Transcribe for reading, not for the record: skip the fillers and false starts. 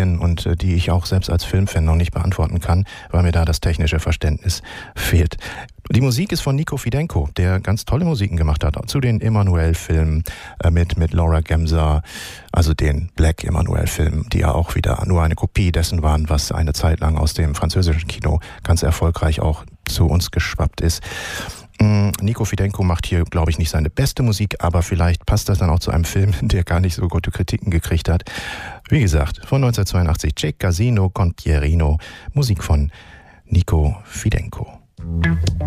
Kategorien und die ich auch selbst als Filmfan noch nicht beantworten kann, weil mir da das technische Verständnis fehlt. Die Musik ist von Nico Fidenko, der ganz tolle Musiken gemacht hat zu den Emanuelle-Filmen mit Laura Gemser, also den Black Emanuelle-Filmen, die ja auch wieder nur eine Kopie dessen waren, was eine Zeit lang aus dem französischen Kino ganz erfolgreich auch zu uns geschwappt ist. Nico Fidenko macht hier, glaube ich, nicht seine beste Musik, aber vielleicht passt das dann auch zu einem Film, der gar nicht so gute Kritiken gekriegt hat. Wie gesagt, von 1982, C'è Casino con Pierino, Musik von Nico Fidenko.